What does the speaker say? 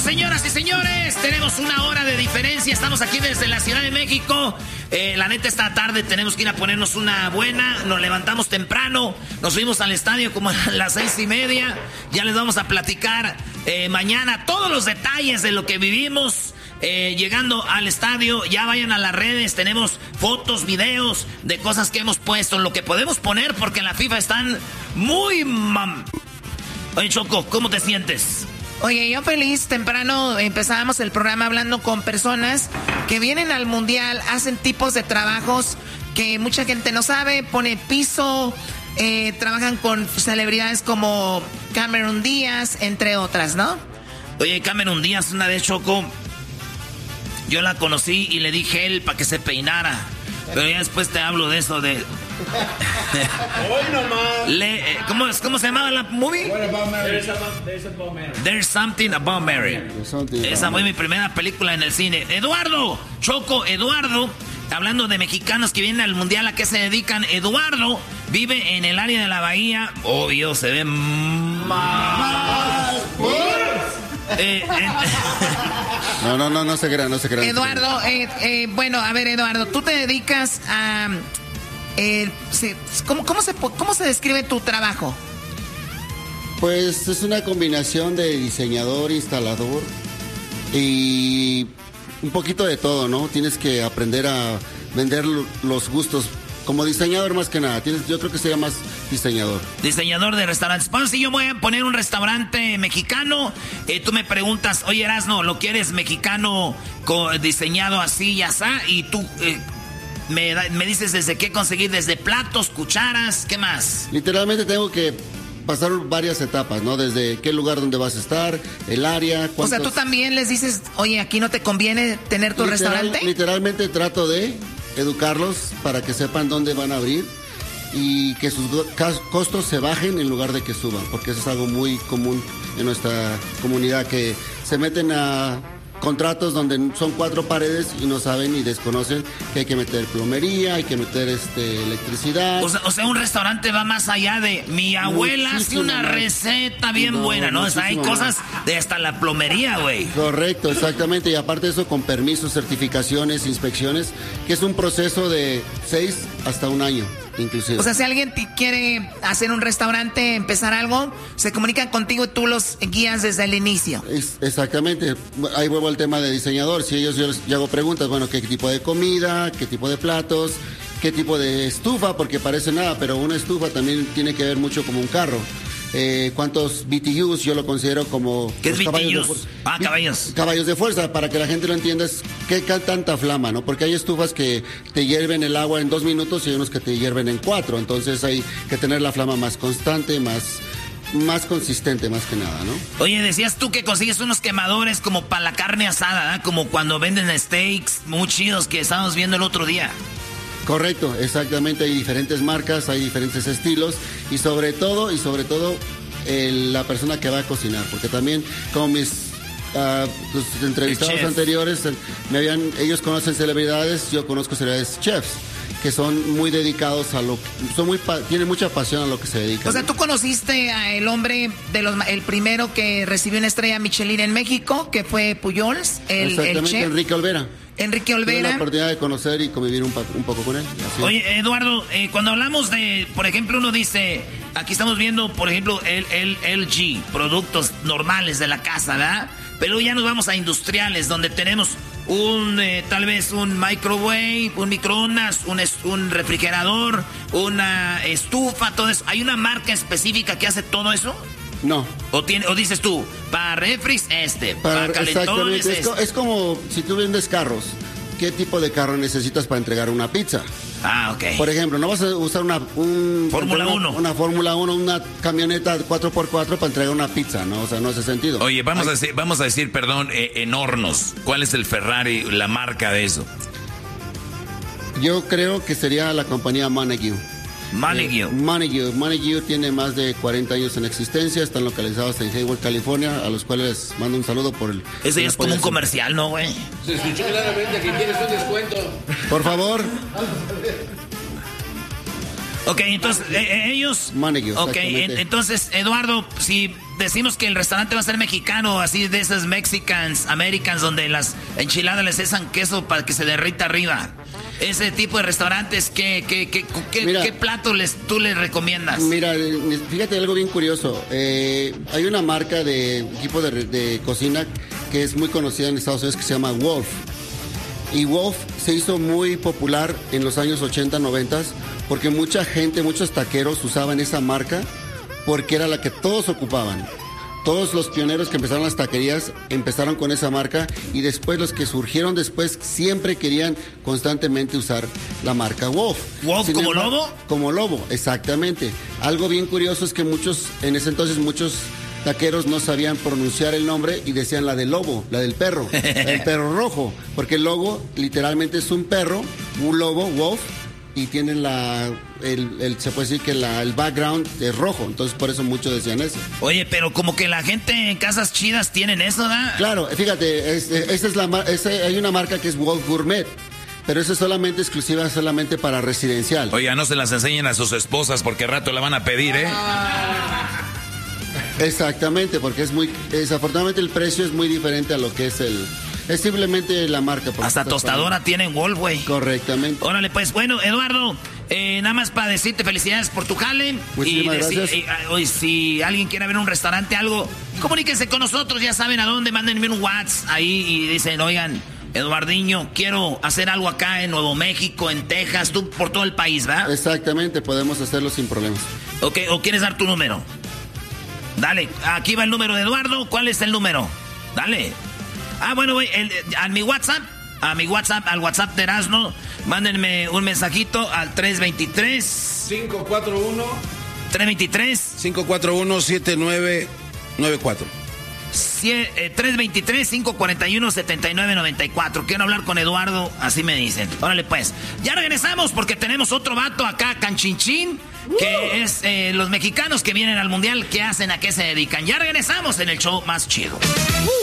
señoras y señores, tenemos una hora de diferencia. Estamos aquí desde la Ciudad de México. La neta, esta tarde tenemos que ir a ponernos una buena. Nos levantamos temprano, nos fuimos al estadio como a las 6:30. Ya les vamos a platicar mañana todos los detalles de lo que vivimos llegando al estadio. Ya vayan a las redes, tenemos fotos, videos de cosas que hemos puesto, lo que podemos poner, porque en la FIFA están muy Oye, Choco, ¿cómo te sientes? Oye, yo feliz. Temprano empezábamos el programa hablando con personas que vienen al Mundial, hacen tipos de trabajos que mucha gente no sabe, pone piso, trabajan con celebridades como Cameron Díaz, entre otras, ¿no? Oye, Cameron Díaz, una vez, Choco, yo la conocí y le dije él para que se peinara. Pero ya después te hablo de eso de... ¿Cómo se llamaba la movie? There's Something About Mary. Esa fue mi primera película en el cine. Eduardo, Choco, Eduardo, hablando de mexicanos que vienen al Mundial, ¿a qué se dedican? Eduardo vive en el área de la Bahía. Obvio, se ve mal. No se crean. Eduardo, bueno, a ver, Eduardo, tú te dedicas a... ¿Cómo se describe tu trabajo? Pues es una combinación de diseñador, instalador y un poquito de todo, ¿no? Tienes que aprender a vender los gustos. Como diseñador más que nada, yo creo que sería más diseñador. Diseñador de restaurantes. Pues si yo voy a poner un restaurante mexicano, tú me preguntas, oye Erasno, ¿lo quieres mexicano diseñado así y así? Y tú me dices desde qué conseguir, desde platos, cucharas, ¿qué más? Literalmente tengo que pasar varias etapas, ¿no? Desde qué lugar donde vas a estar, el área, O sea, tú también les dices, oye, aquí no te conviene tener tu restaurante. Literalmente trato de educarlos para que sepan dónde van a abrir y que sus costos se bajen en lugar de que suban, porque eso es algo muy común en nuestra comunidad, que se meten a contratos donde son 4 paredes y no saben y desconocen que hay que meter plomería, hay que meter electricidad. O sea, un restaurante va más allá de mi abuela hace una receta bien buena, ¿no? O sea, hay cosas de hasta la plomería, güey. Correcto, exactamente. Y aparte de eso, con permisos, certificaciones, inspecciones, que es un proceso de 6 hasta 1 año. Inclusive. O sea, si alguien quiere hacer un restaurante, empezar algo, se comunican contigo y tú los guías desde el inicio. Exactamente. Ahí vuelvo al tema de diseñador. Si yo les hago preguntas, bueno, qué tipo de comida, qué tipo de platos, qué tipo de estufa, porque parece nada, pero una estufa también tiene que ver mucho como un carro. ¿Cuántos BTUs? Yo lo considero como... ¿Qué es BTUs? Caballos. Caballos de fuerza, para que la gente lo entienda, es qué tanta flama, ¿no? Porque hay estufas que te hierven el agua en 2 minutos y hay unos que te hierven en 4. Entonces hay que tener la flama más constante, más consistente, más que nada, ¿no? Oye, decías tú que consigues unos quemadores como para la carne asada, ¿eh? Como cuando venden steaks muy chidos que estábamos viendo el otro día. Correcto, exactamente, hay diferentes marcas, hay diferentes estilos y sobre todo la persona que va a cocinar, porque también como mis los entrevistados anteriores ellos conocen celebridades, yo conozco celebridades chefs que son muy dedicados a tienen mucha pasión a lo que se dedican. O sea, tú conociste a el hombre el primero que recibió una estrella Michelin en México, que fue Pujols, el chef. Enrique Olvera. Tuve la oportunidad de conocer y convivir un poco con él. Oye, Eduardo, cuando hablamos de, por ejemplo, uno dice, aquí estamos viendo, por ejemplo, el LG, productos normales de la casa, ¿verdad? Pero ya nos vamos a industriales, donde tenemos tal vez un microwave, un microondas, un refrigerador, una estufa, todo eso. ¿Hay una marca específica que hace todo eso? No. O dices tú, para refris para calentones es como si tú vendes carros. ¿Qué tipo de carro necesitas para entregar una pizza? Ah, ok. Por ejemplo, no vas a usar una Fórmula 1. Una Fórmula 1, una camioneta 4x4 para entregar una pizza, ¿no? O sea, no hace sentido. Oye, vamos a decir, en hornos. ¿Cuál es el Ferrari, la marca de eso? Yo creo que sería la compañía Montague. Montague tiene más de 40 años en existencia, están localizados en Hayward, California, a los cuales mando un saludo por el... Ese es como un comercial, ¿no, güey? Se escuchó claramente que quieres un descuento. Por favor. Ok, entonces, ellos... Montague, ok, entonces, Eduardo, si decimos que el restaurante va a ser mexicano, así de esas Mexicans, Americans, donde las enchiladas les echan queso para que se derrita arriba. Ese tipo de restaurantes, ¿qué plato tú les recomiendas? Mira, fíjate algo bien curioso. Hay una marca de equipo de cocina que es muy conocida en Estados Unidos que se llama Wolf. Y Wolf se hizo muy popular en los años 80, 90 porque mucha gente, muchos taqueros usaban esa marca porque era la que todos ocupaban. Todos los pioneros que empezaron las taquerías empezaron con esa marca y después los que surgieron después siempre querían constantemente usar la marca Wolf. ¿Wolf como lobo? Como lobo, exactamente. Algo bien curioso es que en ese entonces muchos taqueros no sabían pronunciar el nombre y decían la del lobo, la del perro, el perro rojo, porque el logo literalmente es un perro, un lobo, Wolf, y tienen se puede decir que el background es rojo, entonces por eso muchos decían eso. Oye, pero como que la gente en casas chidas tienen eso, ¿verdad? Claro, fíjate, hay una marca que es Wolf Gourmet, pero eso es exclusiva para residencial. Oiga, no se las enseñen a sus esposas porque al rato la van a pedir, ¿eh? Exactamente, porque desafortunadamente el precio es muy diferente a lo que es es simplemente la marca. Hasta tostadora tienen Wolf, güey. Correctamente. Órale, pues, bueno, Eduardo, nada más para decirte felicidades por tu jale. Muchísimas gracias. Si alguien quiere ver un restaurante, algo, comuníquense con nosotros, ya saben a dónde, mándenme un WhatsApp ahí y dicen, oigan, Eduardiño, quiero hacer algo acá en Nuevo México, en Texas, tú por todo el país, ¿verdad? Exactamente, podemos hacerlo sin problemas. Ok, ¿o quieres dar tu número? Dale, aquí va el número de Eduardo. ¿Cuál es el número? Dale. Bueno, güey, al WhatsApp de Erasmo, mándenme un mensajito al 541 7994. 323-541-7994. Quiero hablar con Eduardo, así me dicen. Órale, pues. Ya regresamos porque tenemos otro vato acá, Canchinchín, que es los mexicanos que vienen al mundial. ¿Qué hacen? ¿A qué se dedican? Ya regresamos en el show más chido.